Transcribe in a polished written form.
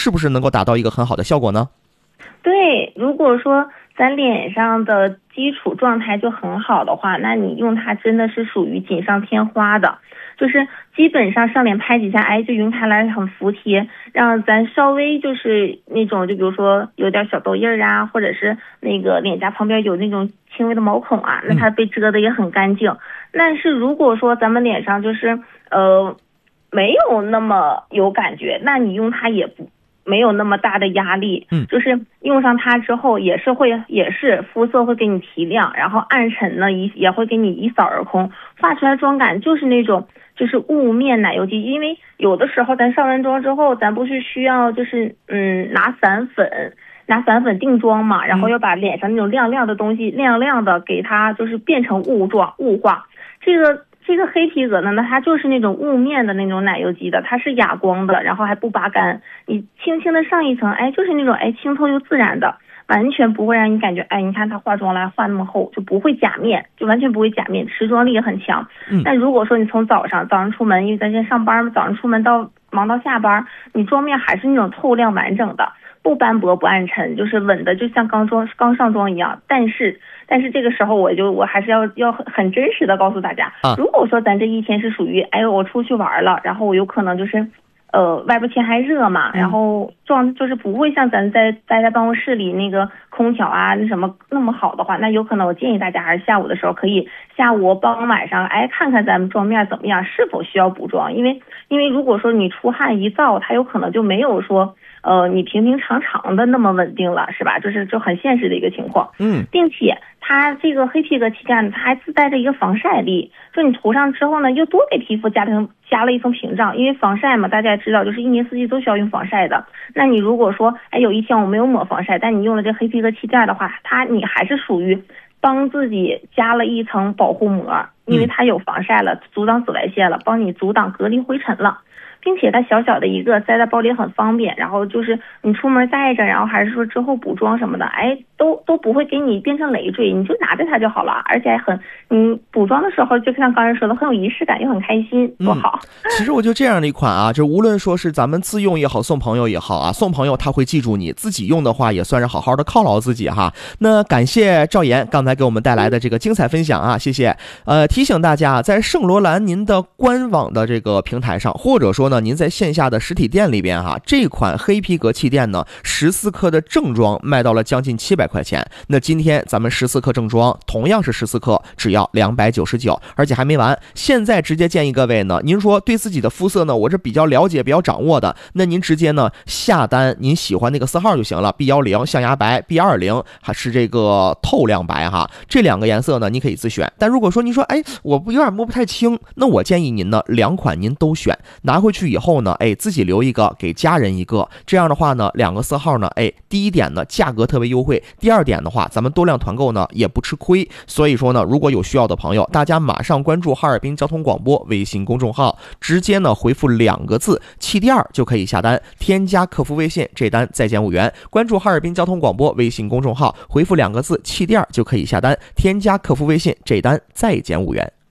是不是能够达到一个很好的效果呢？ 对，如果说咱脸上的基础状态就很好的话，那你用它真的是属于锦上添花的，就是基本上上脸拍几下，哎，就晕开来很服帖，让咱稍微就是那种，就比如说有点小痘印儿啊，或者是那个脸颊旁边有那种轻微的毛孔啊，那它被遮的也很干净。但是如果说咱们脸上就是没有那么有感觉，那你用它也没有那么大的压力，就是用上它之后也是肤色会给你提亮，然后暗沉呢也会给你一扫而空，画出来妆感就是那种就是雾面奶油肌。因为有的时候咱上完妆之后，咱不是需要就是拿散粉定妆嘛，然后要把脸上那种亮亮的东西亮亮的给它就是变成雾化。这个黑皮革呢，那它就是那种雾面的那种奶油肌的，它是哑光的，然后还不拔干，你轻轻的上一层，哎，就是那种清透又自然的，完全不会让你感觉，哎，你看它化妆来画那么厚，就不会假面，就完全不会假面，持妆力也很强。但如果说你从早上出门，因为咱现在上班嘛，早上出门忙到下班，你妆面还是那种透亮完整的，不斑驳不暗沉，就是稳的，就像刚上妆一样。但是这个时候我还是要很真实的告诉大家，如果说咱这一天是属于我出去玩了，然后我有可能就是外边天还热嘛，然后妆就是不会像咱待在办公室里那个空调啊那什么那么好的话，那有可能我建议大家还是下午的时候可以下午傍晚上看看咱们妆面怎么样，是否需要补妆。因为如果说你出汗一燥，它有可能就没有说你平平常常的那么稳定了，是吧？就很现实的一个情况。并且它这个黑皮革气垫它还自带着一个防晒力，就你涂上之后呢，又多给皮肤加了一层屏障。因为防晒嘛，大家也知道，就是一年四季都需要用防晒的。那你如果说有一天我没有抹防晒，但你用了这黑皮革气垫的话，你还是属于帮自己加了一层保护膜，因为它有防晒了，阻挡紫外线了，帮你阻挡隔离灰尘了。并且它小小的一个塞在包里很方便，然后就是你出门带着，然后还是说之后补妆什么的，都不会给你变成累赘，你就拿着它就好了。而且你补妆的时候就像刚才说的，很有仪式感又很开心，多好。 其实我就这样的一款啊，就无论说是咱们自用也好，送朋友也好啊，送朋友他会记住你，自己用的话也算是好好的犒劳自己哈。那感谢赵岩刚才给我们带来的这个精彩分享啊，谢谢。提醒大家，在圣罗兰您的官网的这个平台上，或者说呢您在线下的实体店里边哈，这款黑皮革气垫呢14克的正装卖到了将近700块钱。那今天咱们14克正装同样是14克，只要299，而且还没完。现在直接建议各位呢，您说对自己的肤色呢我是比较了解比较掌握的，那您直接呢下单您喜欢那个4号就行了， B10 象牙白， B20 还是这个透亮白哈，这两个颜色呢你可以自选。但如果说您说我有点摸不太清，那我建议您呢2款您都选，拿回去以后呢自己留一个给家人一个，这样的话呢2个4号呢第一点呢价格特别优惠，第二点的话咱们多量团购呢也不吃亏。所以说呢如果有需要的朋友，大家马上关注哈尔滨交通广播微信公众号，直接呢回复2个字气垫就可以下单，添加客服微信，这单再减5元。关注哈尔滨交通广播微信公众号，回复2个字气垫就可以下单，添加客服微信，这单再减5元。